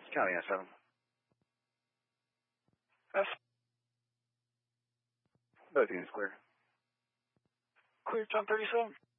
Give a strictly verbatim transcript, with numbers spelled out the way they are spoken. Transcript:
County S seven. S. Both units clear. Clear, John thirty-seven.